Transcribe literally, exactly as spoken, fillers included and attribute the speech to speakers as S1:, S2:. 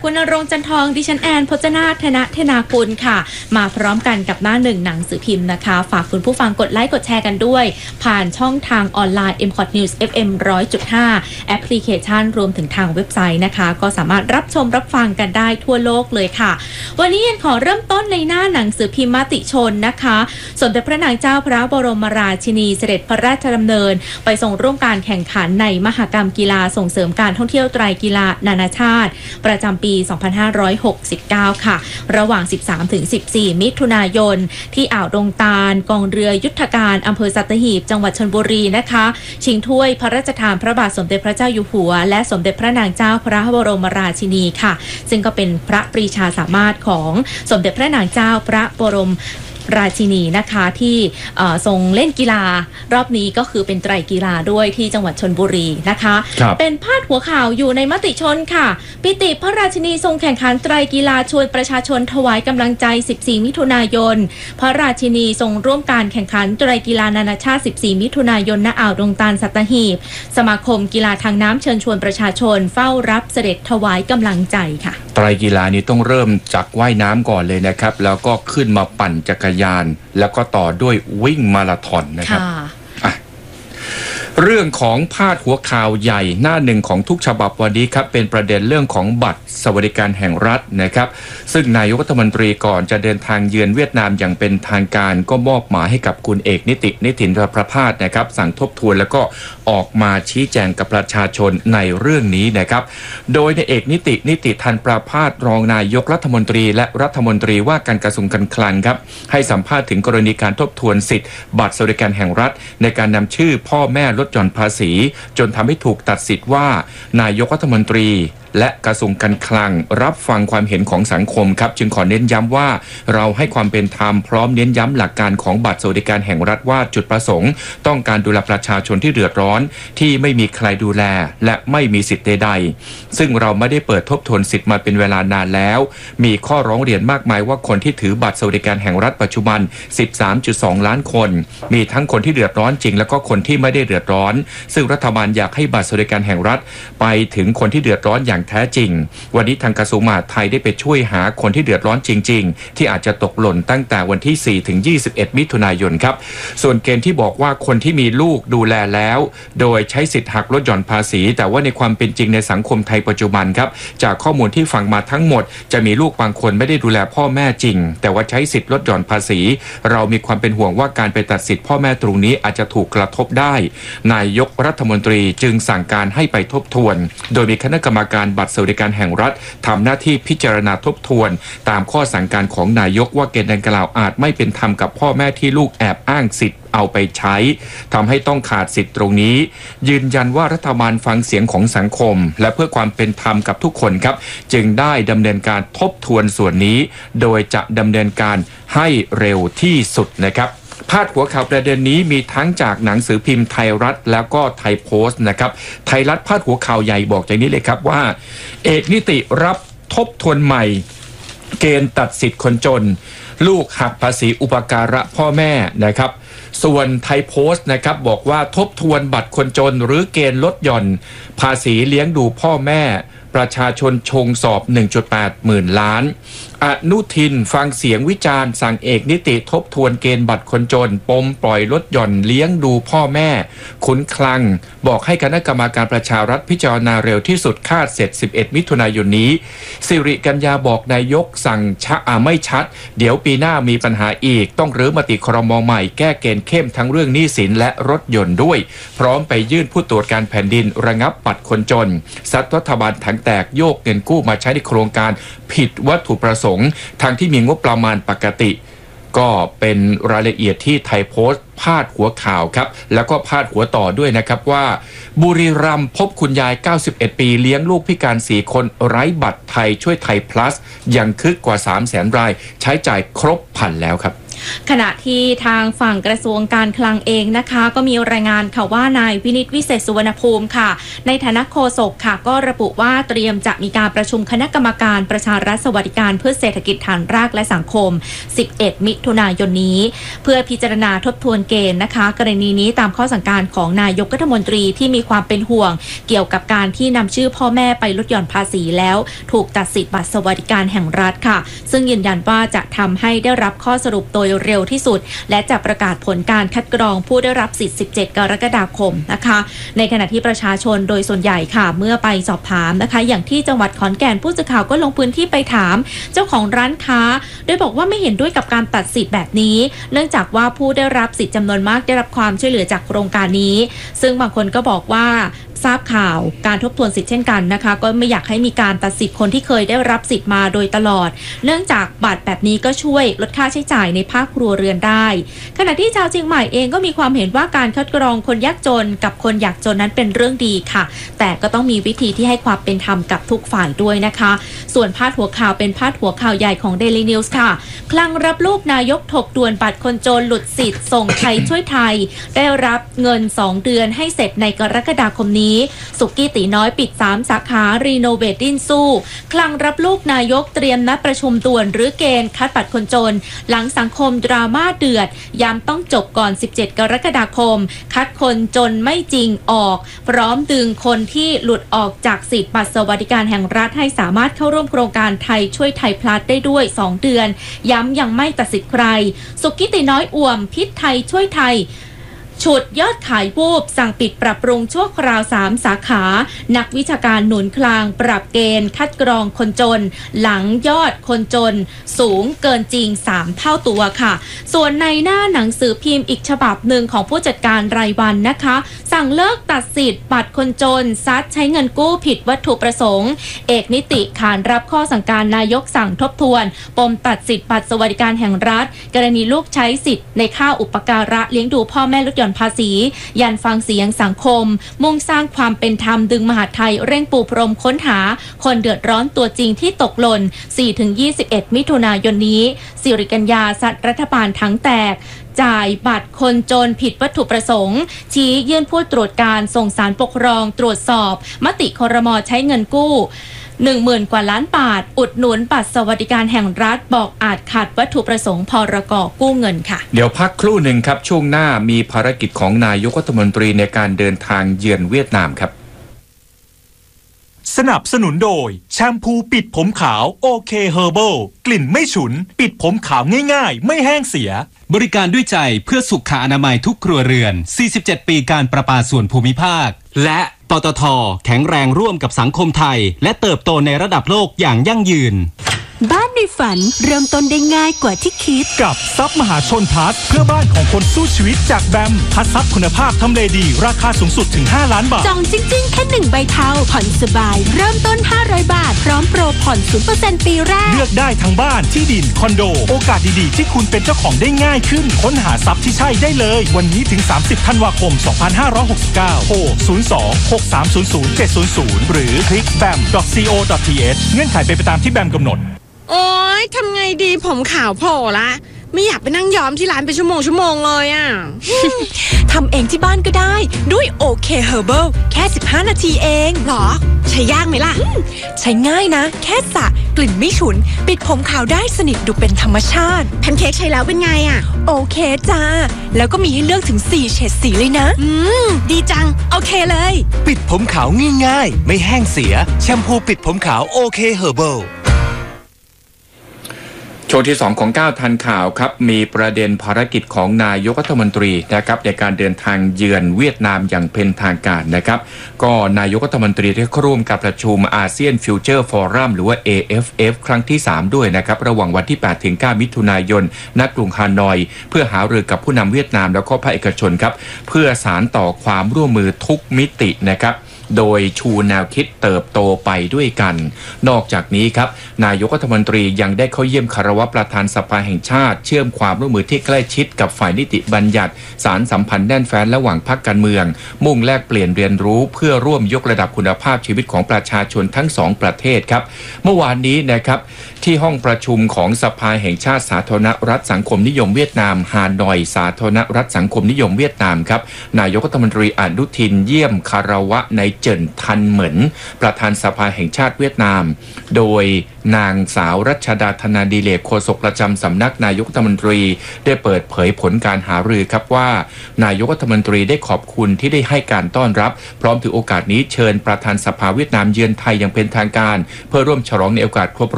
S1: คุณณรงค์จันทองดิฉันแอนพจนาธนะเทนากุลค่ะมาพร้อมกันกับหน้าหนึ่งหนังสือพิมพ์นะคะฝากคุณผู้ฟังกดไลค์กดแชร์กันด้วยผ่านช่องทางออนไลน์ เอ็ม คอท News เอฟ เอ็ม หนึ่งร้อยจุดห้า แอปพลิเคชันรวมถึงทางเว็บไซต์นะคะก็สามารถรับชมรับฟังกันได้ทั่วโลกเลยค่ะวันนี้ขอเริ่มต้นในหน้าหนังสือพิมพ์มติชนนะคะสมเด็จพระนางเจ้าพระบรมราชินีเสด็จพระราชดำเนินไปทรงร่วมการแข่งขันในมหกรรมกีฬาส่งเสริมการท่องเที่ยวไตรกีฬานานาชาติประจำปี สองพันห้าร้อยหกสิบเก้า ค่ะระหว่าง สิบสามถึงสิบสี่ มิถุนายนที่อ่าวดงตาลกองเรือยุทธการอำเภอสัตหีบจังหวัดชลบุรีนะคะชิงถ้วยพระราชทานพระบาทสมเด็จพระเจ้าอยู่หัวและสมเด็จพระนางเจ้าพระบรมราชินีค่ะซึ่งก็เป็นพระปรีชาสามารถของสมเด็จพระนางเจ้าพระบรมราชินีนะคะที่ทรงเล่นกีฬารอบนี้ก็คือเป็นไตรกีฬาด้วยที่จังหวัดชลบุรีนะคะเป็นพาดหัวข่าวอยู่ในมติชนค่ะปิติพระราชินีทรงแข่งขันไตรกีฬาชวนประชาชนถวายกำลังใจสิบสี่มิถุนายนพระราชินีทรงร่วมการแข่งขันไตรกีฬานานาชาติสิบสี่มิถุนายนณอ่าวดงตาลสัตหีบสมาคมกีฬาทางน้ำเชิญชวนประชาชนเฝ้ารับเสด็จถวายกำลังใจค่ะ
S2: ไตรกีฬานี้ต้องเริ่มจากว่ายน้ำก่อนเลยนะครับแล้วก็ขึ้นมาปั่นจักรยานแล้วก็ต่อด้วยวิ่งมาราธอนนะครับเรื่องของพาดหัวข่าวใหญ่หน้าหนึ่งของทุกฉบับวันนี้ครับเป็นประเด็นเรื่องของบัตรสวัสดิการแห่งรัฐนะครับซึ่งนายกรัฐมนตรีก่อนจะเดินทางเยือนเวียดนามอย่างเป็นทางการก็มอบหมายให้กับคุณเอกนิตินิตินประภาสนะครับสั่งทบทวนแล้วก็ออกมาชี้แจงกับประชาชนในเรื่องนี้นะครับโดยในเอกนิตินิติทันประภาสรองนายกรัฐมนตรีและรัฐมนตรีว่าการกระทรวงการคลังครับให้สัมภาษณ์ถึงกรณีการทบทวนสิทธิ์บัตรสวัสดิการแห่งรัฐในการนำชื่อพ่อแม่ลดหย่อนภาษีจนทำให้ถูกตัดสิทธิ์ว่านายกรัฐมนตรีและกระทรวงการคลังรับฟังความเห็นของสังคมครับจึงขอเน้นย้ำว่าเราให้ความเป็นธรรมพร้อมเน้นย้ำหลักการของบัตรสวัสดิการแห่งรัฐว่าจุดประสงค์ต้องการดูแลประชาชนที่เดือดร้อนที่ไม่มีใครดูแลและไม่มีสิทธิ์ใดๆซึ่งเราไม่ได้เปิดทบทวนสิทธิ์มาเป็นเวลานานแล้วมีข้อร้องเรียนมากมายว่าคนที่ถือบัตรสวัสดิการแห่งรัฐปัจจุบัน สิบสามจุดสอง ล้านคนมีทั้งคนที่เดือดร้อนจริงแล้วก็คนที่ไม่ได้เดือดร้อนซึ่งรัฐบาลอยากให้บัตรสวัสดิการแห่งรัฐไปถึงคนที่เดือดร้อนอย่างแท้จริงวันนี้ทางกระทรวงมหาดไทยได้ไปช่วยหาคนที่เดือดร้อนจริงๆที่อาจจะตกหล่นตั้งแต่วันที่สี่ถึงยี่สิบเอ็ดมิถุนายนครับส่วนเกณฑ์ที่บอกว่าคนที่มีลูกดูแลแล้วโดยใช้สิทธิ์หักลดหย่อนภาษีแต่ว่าในความเป็นจริงในสังคมไทยปัจจุบันครับจากข้อมูลที่ฟังมาทั้งหมดจะมีลูกบางคนไม่ได้ดูแลพ่อแม่จริงแต่ว่าใช้สิทธิ์ลดหย่อนภาษีเรามีความเป็นห่วงว่าการไปตัดสิทธิ์พ่อแม่ตรงนี้อาจจะถูกกระทบได้นายกรัฐมนตรีจึงสั่งการให้ไปทบทวนโดยมีคณะกรรมการบัตรสวัสดิการแห่งรัฐทำหน้าที่พิจารณาทบทวนตามข้อสั่งการของนายกว่าเกณฑ์ดังกล่าวอาจไม่เป็นธรรมกับพ่อแม่ที่ลูกแอบอ้างสิทธิ์เอาไปใช้ทำให้ต้องขาดสิทธิ์ตรงนี้ยืนยันว่ารัฐบาลฟังเสียงของสังคมและเพื่อความเป็นธรรมกับทุกคนครับจึงได้ดำเนินการทบทวนส่วนนี้โดยจะดำเนินการให้เร็วที่สุดนะครับพาดหัวข่าวประเด็นนี้มีทั้งจากหนังสือพิมพ์ไทยรัฐแล้วก็ไทยโพสต์นะครับไทยรัฐพาดหัวข่าวใหญ่บอกอย่างนี้เลยครับว่าเอกนิติรับทบทวนใหม่เกณฑ์ตัดสิทธิ์คนจนลูกหักภาษีอุปการะพ่อแม่นะครับส่วนไทยโพสต์นะครับบอกว่าทบทวนบัตรคนจนหรือเกณฑ์ลดหย่อนภาษีเลี้ยงดูพ่อแม่ประชาชนชงสอบ หนึ่งจุดแปด หมื่นล้านอนุทินฟังเสียงวิจารณ์สั่งเอกนิติทบทวนเกณฑ์บัตรคนจนปมปล่อยลดหย่อนเลี้ยงดูพ่อแม่ขุนคลังบอกให้คณะกรรมการประชารัฐพิจารณาเร็วที่สุดคาดเสร็จสิบเอ็ดมิถุนายนนี้สิริกัญญาบอกนายกสั่งชะอาไม่ชัดเดี๋ยวปีหน้ามีปัญหาอีกต้องรื้อมติครม.ใหม่แก้เกณฑ์เข้มทั้งเรื่องหนี้สินและรถยนต์ด้วยพร้อมไปยื่นผู้ตรวจการแผ่นดินระงับบัตรคนจนซัดรัฐบาลถังแตกโยกเงินกู้มาใช้ในโครงการผิดวัตถุประสงค์ทางที่มีงบประมาณปกติก็เป็นรายละเอียดที่ไทยโพสต์พาดหัวข่าวครับแล้วก็พาดหัวต่อด้วยนะครับว่าบุรีรัมย์พบคุณยายเก้าสิบเอ็ดปีเลี้ยงลูกพิการสี่คนไร้บัตรไทยช่วยไทย plus ยังคึกกว่า สามแสน รายใช้จ่ายครบพันแล้วครับ
S1: ขณะที่ทางฝั่งกระทรวงการคลังเองนะคะก็มีรายงานค่ะว่านายวินิตวิเศษสุวรรณภูมิค่ะในฐานะโฆษกค่ะก็ระบุว่าเตรียมจะมีการประชุมคณะกรรมการประชารัฐสวัสดิการเพื่อเศรษฐกิจฐานรากและสังคมสิบเอ็ดมิถุนายนนี้เพื่อพิจารณาทบทวนเกณฑ์นะคะกรณีนี้ตามข้อสั่งการของนายกรัฐมนตรีที่มีความเป็นห่วงเกี่ยวกับการที่นำชื่อพ่อแม่ไปลดหย่อนภาษีแล้วถูกตัดสิทธิ์บัตรสวัสดิการแห่งรัฐค่ะซึ่งยืนยันว่าจะทำให้ได้รับข้อสรุปโดยเร็วที่สุดและจะประกาศผลการคัดกรองผู้ได้รับสิทธิ์สิบเจ็ดกรกฎาคมนะคะในขณะที่ประชาชนโดยส่วนใหญ่ค่ะเมื่อไปสอบถามนะคะอย่างที่จังหวัดขอนแก่นผู้สื่อข่าวก็ลงพื้นที่ไปถามเจ้าของร้านค้าโดยบอกว่าไม่เห็นด้วยกับการตัดสิทธิ์แบบนี้เนื่องจากว่าผู้ได้รับสิทธิ์จำนวนมากได้รับความช่วยเหลือจากโครงการนี้ซึ่งบางคนก็บอกว่าทราบข่าวการทบทวนสิทธิ์เช่นกันนะคะก็ไม่อยากให้มีการตัดสิทธิ์คนที่เคยได้รับสิทธิ์มาโดยตลอดเนื่องจากบัตรแบบนี้ก็ช่วยลดค่าใช้จ่ายในภาคครัวเรือนได้ขณะที่ชาวเชียงใหม่เองก็มีความเห็นว่าการคัดกรองคนยากจนกับคนอยากจนนั้นเป็นเรื่องดีค่ะแต่ก็ต้องมีวิธีที่ให้ความเป็นธรรมกับทุกฝ่ายด้วยนะคะส่วนพาดหัวข่าวเป็นพาดหัวข่าวใหญ่ของ Daily News ค่ะคลังรับลูกนายกถกด่วนบัตรคนจนหลุดสิทธิ์ส่งไทยช่วยไทยได้รับเงินสองเดือนให้เสร็จในกรกฎาคมนี้สุกี้ตีน้อยปิดสามสาขารีโนเวทดิ้นสู้คลังรับลูกนายกเตรียมนัดประชุมด่วนหรือเกณฑ์คัดบัตรคนจนหลังสังคมดราม่าเดือดย้ำต้องจบก่อนสิบเจ็ดกรกฎาคมคัดคนจนไม่จริงออกพร้อมดึงคนที่หลุดออกจากสิทธิบัตรสวัสดิการแห่งรัฐให้สามารถเข้าร่วมโครงการไทยช่วยไทยพลัสได้ด้วยสองเดือนย้ำยังไม่ตัดสิทธิ์ใครสุกี้ตีน้อยอ่วมพิษไทยช่วยไทยฉุดยอดขายวูบสั่งปิดปรับปรุงชั่วคราวสามสาขานักวิชาการหนุนคลางปรับเกณฑ์คัดกรองคนจนหลังยอดคนจนสูงเกินจริงสามเท่าตัวค่ะส่วนในหน้าหนังสือพิมพ์อีกฉบับหนึ่งของผู้จัดการรายวันนะคะสั่งเลิกตัดสิทธิ์บัตรคนจนซัดใช้เงินกู้ผิดวัตถุประสงค์เอกนิติขานรับข้อสั่งการนายกสั่งทบทวนปมตัดสิทธิ์บัตรสวัสดิการแห่งรัฐกรณีลูกใช้สิทธิ์ในค่าอุปการะเลี้ยงดูพ่อแม่ลดหย่อนภาษียันฟังเสียงสังคมมุ่งสร้างความเป็นธรรมดึงมหาดไทยเร่งปูพรมค้นหาคนเดือดร้อนตัวจริงที่ตกหล่น สี่ถึงยี่สิบเอ็ด มิถุนายนนี้สิริกัญญาสัตว์รัฐบาลทั้งแตกจ่ายบัตรคนจนผิดวัตถุประสงค์ชี้ยื่นผู้ตรวจการส่งศาลปกครองตรวจสอบมติครม.ใช้เงินกู้หนึ่งหมื่นกว่าล้านบาทอุดหนุนบัตรสวัสดิการแห่งรัฐบอกอาจขาดวัตถุประสงค์พรก.กู้เงินค่ะ
S2: เดี๋ยวพักครู่หนึ่งครับช่วงหน้ามีภารกิจของนายกรัฐมนตรีในการเดินทางเยือนเวียดนามครับ
S3: สนับสนุนโดยแชมพูปิดผมขาวโอเคเฮอร์เบิลกลิ่นไม่ฉุนปิดผมขาวง่ายๆไม่แห้งเสีย
S4: บริการด้วยใจเพื่อสุขอนามัยทุกครัวเรือนสี่สิบเจ็ดปีการประปาส่วนภูมิภาคและปตท.แข็งแรงร่วมกับสังคมไทยและเติบโตในระดับโลกอย่างยั่งยืน
S5: บ้านในฝันเริ่มต้นได้ง่ายกว่าที่คิด
S3: กับทรัพย์มหาชนพัฒน์เพื่อบ้านของคนสู้ชีวิตจากแบมพัฒน์ทรัพย์คุณภาพทำเลดีราคาสูงสุดถึงห้าล้านบาท
S5: จองจริงๆแค่หนึ่งใบเทาผ่อนสบายเริ่มต้นห้าร้อยบาทพร้อมโปรผ่อน ศูนย์เปอร์เซ็นต์ ปีแรก
S3: เลือกได้ทั้งบ้านที่ดินคอนโดโอกาสดีๆที่คุณเป็นเจ้าของได้ง่ายขึ้นค้นหาทรัพย์ที่ใช่ได้เลยวันนี้ถึงสามสิบธันวาคมสองพันห้าร้อยหกสิบเก้าโทรศูนย์ สอง หก สาม ศูนย์ ศูนย์ เจ็ด ศูนย์ ศูนย์หรือคลิก แบม ดอท ซี โอ ดอท ที เอช เงื่อนไขเป็นไปตามที่แบมกำหนด
S6: โอ๊ยทำไงดีผมขาวโผล่ละไม่อยากไปนั่งย้อมที่ร้านเป็นชั่วโมงชั่วโมงเลยอ่ะ
S5: ทำเองที่บ้านก็ได้ด้วยโอเคเฮอร์เบิลแค่สิบห้านาทีเอง
S6: หรอใช้ยากไหมล่ะ
S5: ใช้ง่ายนะแค่สระกลิ่นไม่ฉุนปิดผมขาวได้สนิทดูเป็นธรรมชาติ
S6: แพนเค้กใช้แล้วเป็นไงอ่ะ
S5: โอเคจ้าแล้วก็มีให้เลือกถึงสี่เฉดสีเลยนะ
S6: อืมดีจังโอเคเลย
S3: ปิดผมขาวง่ายๆไม่แห้งเสียแชมพูปิดผมขาวโอเคเฮอร์เบิล
S2: ช่วงที่สองของก้าวทันข่าวครับมีประเด็นภารกิจของนายกรัฐมนตรีนะครับในการเดินทางเยือนเวียดนามอย่างเป็นทางการนะครับก็นายกรัฐมนตรีได้ร่วมกับประชุมอาเซียนฟิวเจอร์ฟอรัมหรือว่า เอ เอฟ เอฟ ครั้งที่สามด้วยนะครับระหว่างวันที่แปดถึงเก้ามิถุนายนณกรุงฮานอยเพื่อหารือกับผู้นำเวียดนามแล้วก็ภาคเอกชนครับเพื่อสานต่อความร่วมมือทุกมิตินะครับโดยชูแนวคิดเติบโตไปด้วยกันนอกจากนี้ครับนายกรัฐมนตรียังได้เข้าเยี่ยมคารวะประธานสภาแห่งชาติเชื่อมความร่วมมือที่ใกล้ชิดกับฝ่ายนิติบัญญัติสารสัมพันธ์แน่นแฟ้นระหว่างพรรคการเมืองมุ่งแลกเปลี่ยนเรียนรู้เพื่อร่วมยกระดับคุณภาพชีวิตของประชาชนทั้งสองประเทศครับเมื่อวานนี้นะครับที่ห้องประชุมของสภาแห่งชาติสาธารณรัฐสังคมนิยมเวียดนามฮานอยสาธารณรัฐสังคมนิยมเวียดนามครับนายกรัฐมนตรีอนุทินเยี่ยมคารวะในเจิ่นทันเหมินประธานสภาแห่งชาติเวียดนามโดยนางสาวรัชดาธนาดิเลกโฆษกประจำสำนักนายกรัฐมนตรีได้เปิดเผยผลการหารือครับว่านายกรัฐมนตรีได้ขอบคุณที่ได้ให้การต้อนรับพร้อมถือโอกาสนี้เชิญประธานสภาเวียดนามเยือนไทยอย่างเป็นทางการเพื่อร่วมฉลองในโอกาสครบ